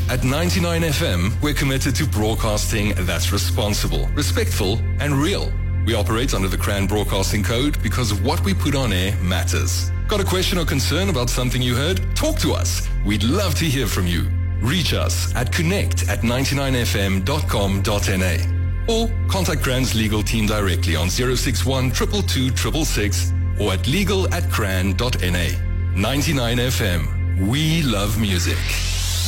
At 99 FM, we're committed to broadcasting that's responsible, respectful, and real. We operate under the CRAN Broadcasting Code because what we put on air matters. Got a question or concern about something you heard? Talk to us. We'd love to hear from you. Reach us at connect@99fm.com.na or contact CRAN's legal team directly on 061 222 666 or at legal@cran.na. 99 FM. We love music.